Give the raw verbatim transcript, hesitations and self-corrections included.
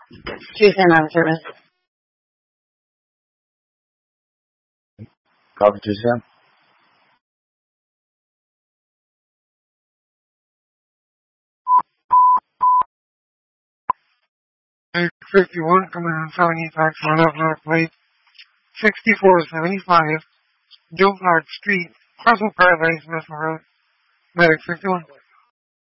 Tuesday night service. Copy to Sam. eight fifty-one, coming on seventy-five, North Plate, sixty-four seventy-five, Joe Clark Street, Crossing Paradise, West Road, Medic fifty-one.